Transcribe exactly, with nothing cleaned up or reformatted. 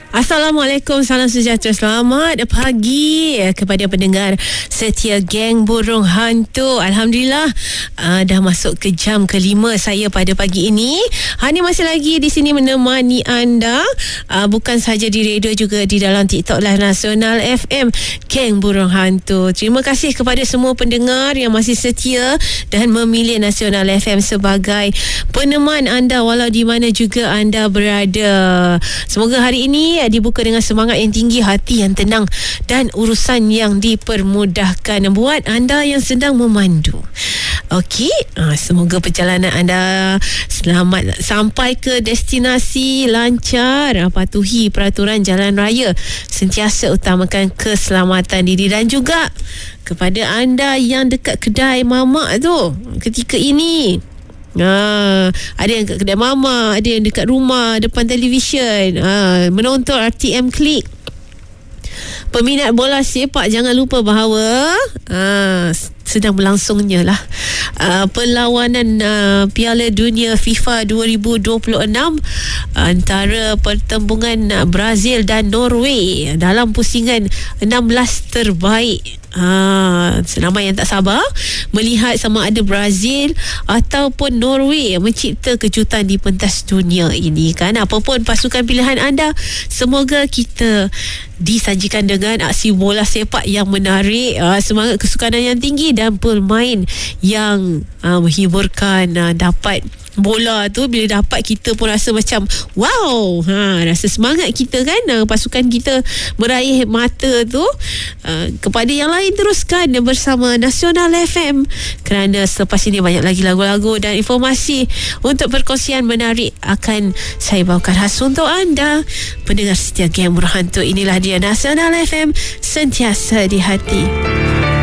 Assalamualaikum, salam sejahtera, selamat pagi kepada pendengar setia Geng Burung Hantu. Alhamdulillah, uh, dah masuk ke jam kelima saya pada pagi ini. Hani masih lagi di sini menemani anda, uh, bukan sahaja di radio, juga di dalam TikTok Live Nasional F M Geng Burung Hantu. Terima kasih kepada semua pendengar yang masih setia dan memilih Nasional F M sebagai peneman anda walau di mana juga anda berada. Semoga hari ini dibuka dengan semangat yang tinggi, hati yang tenang dan urusan yang dipermudahkan buat anda yang sedang memandu. Okey, semoga perjalanan anda selamat sampai ke destinasi lancar, patuhi peraturan jalan raya, sentiasa utamakan keselamatan diri. Dan juga kepada anda yang dekat kedai mamak tu ketika ini, Ha, ada yang kat kedai mama, ada yang dekat rumah depan televisyen, ha, menonton R T M Klik. Peminat bola sepak, jangan lupa bahawa ha, sedang berlangsungnya lah uh, perlawanan uh, Piala Dunia FIFA dua ribu dua puluh enam antara pertembungan uh, Brazil dan Norway dalam pusingan enam belas terbaik. Ha, ramai yang tak sabar melihat sama ada Brazil ataupun Norway mencipta kejutan di pentas dunia ini kan. Apapun pasukan pilihan anda, semoga kita disajikan dengan aksi bola sepak yang menarik, uh, semangat kesukanan yang tinggi dan pemain yang uh, menghiburkan. Uh, dapat bola tu, bila dapat kita pun rasa macam wow, ha, rasa semangat kita kan, uh, pasukan kita meraih mata tu. Uh, kepada yang lain, teruskan bersama Nasional F M kerana selepas ini banyak lagi lagu-lagu dan informasi untuk perkongsian menarik akan saya bawakan khas untuk anda pendengar setia Geng Burung Hantu. Inilah dia Nasional F M, sentiasa di hati.